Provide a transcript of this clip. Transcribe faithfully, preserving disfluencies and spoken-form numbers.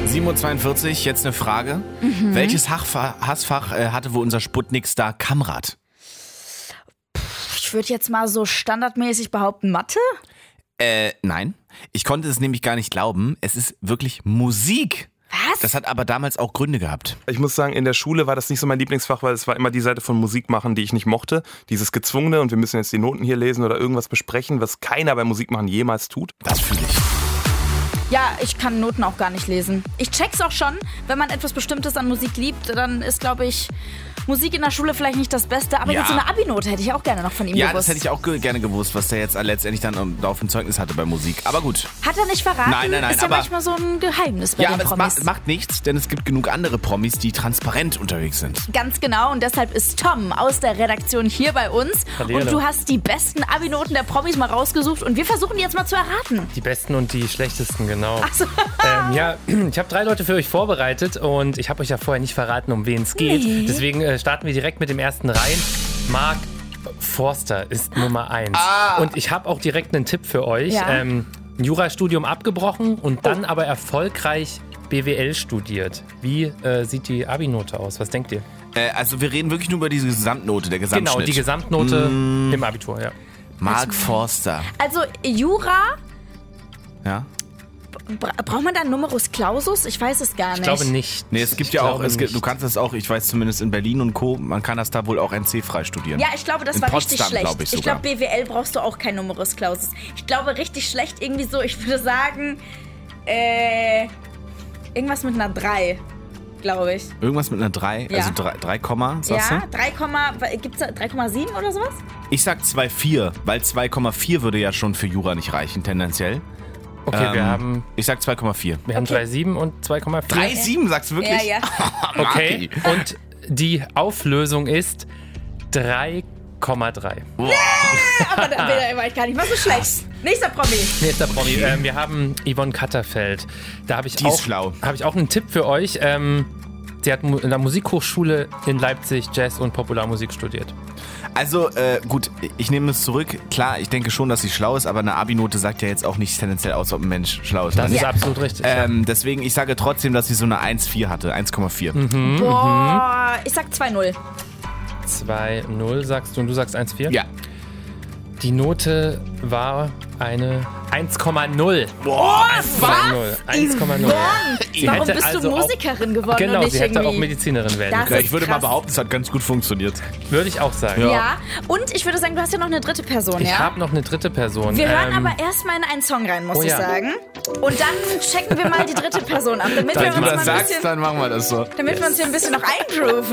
sieben Uhr zweiundvierzig, jetzt eine Frage. Mhm. Welches Hassfach, Hassfach äh, hatte wohl unser Sputnik-Star Kamrat? Ich würde jetzt mal so standardmäßig behaupten, Mathe? Äh, nein. Ich konnte es nämlich gar nicht glauben. Es ist wirklich Musik. Was? Das hat aber damals auch Gründe gehabt. Ich muss sagen, in der Schule war das nicht so mein Lieblingsfach, weil es war immer die Seite von Musik machen, die ich nicht mochte. Dieses Gezwungene und wir müssen jetzt die Noten hier lesen oder irgendwas besprechen, was keiner beim Musikmachen jemals tut. Das fühle ich. Ja, ich kann Noten auch gar nicht lesen. Ich check's auch schon, wenn man etwas Bestimmtes an Musik liebt, dann ist, glaube ich, Musik in der Schule vielleicht nicht das Beste, aber Ja. jetzt so eine Abi-Note hätte ich auch gerne noch von ihm Ja, gewusst. das hätte ich auch ge- gerne gewusst, was der jetzt letztendlich dann um, auf dem Zeugnis hatte bei Musik. Aber gut. Hat er nicht verraten? Nein, nein, nein, Ist ja aber- manchmal so ein Geheimnis bei Ja, den aber es Promis. macht, macht nichts, denn es gibt genug andere Promis, die transparent unterwegs sind. Ganz genau, und deshalb ist Tom aus der Redaktion hier bei uns. Hallihallo. Und du hast die besten Abi-Noten der Promis mal rausgesucht und wir versuchen die jetzt mal zu erraten. Die besten und die schlechtesten, genau. Ach so. Ähm, ja, ich habe drei Leute für euch vorbereitet und ich habe euch ja vorher nicht verraten, um wen es geht. Nee. Deswegen äh, starten wir direkt mit dem ersten rein. Mark Forster ist Nummer eins. Ah. Und ich habe auch direkt einen Tipp für euch. Ja. Ähm, ein Jurastudium abgebrochen und dann aber erfolgreich B W L studiert. Wie äh, sieht die Abi-Note aus? Was denkt ihr? Äh, also wir reden wirklich nur über diese Gesamtnote, der Gesamtschnitt. Genau, die Gesamtnote im Abitur, ja. Mark Forster. Also Jura, Ja? bra braucht man da einen Numerus Clausus? Ich weiß es gar nicht. Ich glaube nicht. Nee, es gibt Ich ja auch, glaube es gibt, du nicht. kannst das auch, ich weiß zumindest in Berlin und Co., man kann das da wohl auch N C-frei studieren. Ja, ich glaube, das In war Potsdam, richtig schlecht. glaub ich Ich sogar. glaube, B W L brauchst du auch kein Numerus Clausus. Ich glaube, richtig schlecht irgendwie so, ich würde sagen, äh, irgendwas mit einer drei, glaube ich. Irgendwas mit einer drei, Ja. also drei, drei Komma, sagst Ja, du? drei, gibt es drei Komma sieben oder sowas? Ich sag zwei Komma vier, weil zwei Komma vier würde ja schon für Jura nicht reichen, tendenziell. Okay, wir Ähm, haben, Ich sag zwei Komma vier. wir haben Okay. drei Komma sieben und zwei Komma vier. drei Komma sieben sagst du wirklich? Ja, ja. Okay, und die Auflösung ist drei Komma drei. Aber da war ich gar nicht mal so schlecht. Nächster Promi. Nächster Promi. Ähm, wir haben Yvonne Katterfeld. Da habe ich, Die ist auch- schlau. hab ich auch einen Tipp für euch. Ähm, sie hat mu- in der Musikhochschule in Leipzig Jazz und Popularmusik studiert. Also, äh, gut, ich nehme es zurück. Klar, ich denke schon, dass sie schlau ist, aber eine Abi-Note sagt ja jetzt auch nicht tendenziell aus, ob ein Mensch schlau ist. Das oder ist nicht. absolut richtig. Ähm, deswegen, ich sage trotzdem, dass sie so eine eins Komma vier hatte, eins Komma vier. Mhm. Boah, ich sag zwei null. zwei null sagst du und du sagst eins Komma vier? Ja. Die Note war eine eins Komma null. Boah, eins Komma null. eins Komma null. Sie Warum hätte bist also du auch- Musikerin geworden Genau, und nicht sie hätte irgendwie... auch Medizinerin werden Das können. Ja, ich würde mal krass. behaupten, es hat ganz gut funktioniert. Würde ich auch sagen. Ja, und ich würde sagen, du hast ja noch eine dritte Person, Ich ja? habe noch eine dritte Person. Wir hören Ähm, aber erstmal in einen Song rein, muss oh ich ja. sagen. Und dann checken wir mal die dritte Person ab, damit wir Wenn uns du mal das ein sagst, bisschen, dann machen wir das so. damit wir uns hier ein bisschen noch eingrooven.